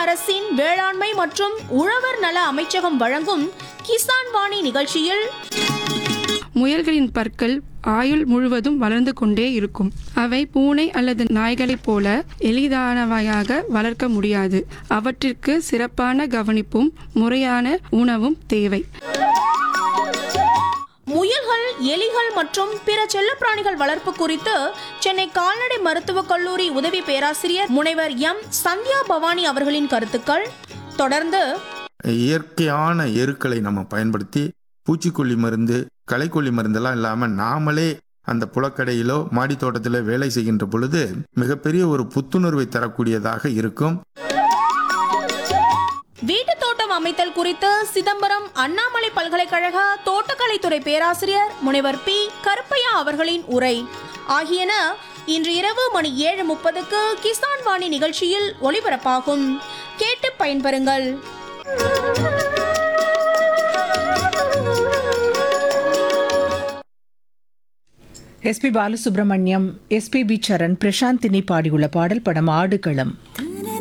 அரசின் வேளாண்மை மற்றும் உழவர் நல அமைச்சகம் வழங்கும் கிசான் வாணி நிகழ்ச்சியில் முயல்களின் பற்கள் ஆயுள் முழுவதும் வளர்ந்து கொண்டே இருக்கும். அவை பூனை அல்லது நாய்களைப் போல எளிதானவையாக வளர்க்க முடியாது. அவற்றிற்கு சிறப்பான கவனிப்பும் முறையான உணவும் தேவை. முயல்கள், எலிகள் மற்றும் பிற செல்லப்பிராணிகள் வளர்ப்பு குறித்து சென்னை கால்நடை மருத்துவக் கல்லூரி உதவி பேராசிரியர் முனைவர் எம் சந்தியா பவானி அவர்களின் கருத்துக்கள். தொடர்ந்து இயற்கையான எருக்களை நம்ம பயன்படுத்தி பூச்சிக்கொல்லி மருந்து, களைக்கொல்லி மருந்தெல்லாம் இல்லாமல் நாமளே அந்த புலக்கடையிலோ மாடி தோட்டத்தில் வேலை செய்கின்ற பொழுது மிகப்பெரிய ஒரு புத்துணர்வை தரக்கூடியதாக இருக்கும். வீட்டு தோட்டம் அமைத்தல் குறித்து சிதம்பரம் அண்ணாமலை பல்கலைக்கழக தோட்டக்கலைத்துறை பேராசிரியர் முனைவர் பி கருப்பையா அவர்களின் உரை ஆகியன இன்று இரவு மணி 7:30 கிசான் வாணி நிகழ்ச்சியில் ஒளிபரப்பாகும். கேட்டு பயன்பெறுங்கள். எஸ்பி பாலசுப்ரமணியம், எஸ்பிபி சரண், பிரசாந்தினி பாடியுள்ள பாடல். படம் ஆடுகளம்.